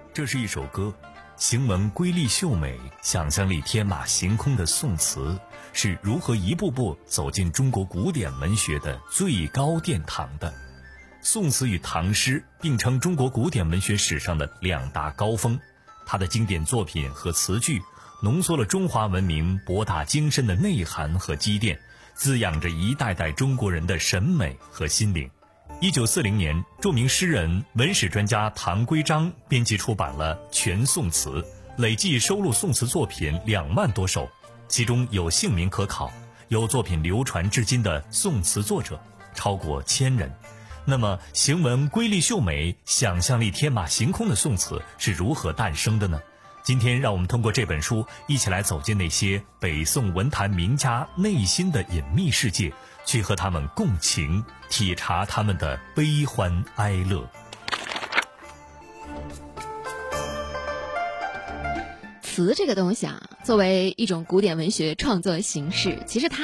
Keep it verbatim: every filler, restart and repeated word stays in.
这是一首歌，行文瑰丽秀美，想象力天马行空的宋词是如何一步步走进中国古典文学的最高殿堂的。宋词与唐诗并称中国古典文学史上的两大高峰，它的经典作品和词句浓缩了中华文明博大精深的内涵和积淀，滋养着一代代中国人的审美和心灵。一九四零年，著名诗人、文史专家唐圭章编辑出版了《全宋词》，累计收录宋词作品两万多首，其中有姓名可考，有作品流传至今的宋词作者超过千人。那么，行文瑰丽秀美、想象力天马行空的宋词是如何诞生的呢？今天，让我们通过这本书，一起来走进那些北宋文坛名家内心的隐秘世界，去和他们共情，体察他们的悲欢哀乐。 词这个东西啊，作为一种古典文学创作形式，其实它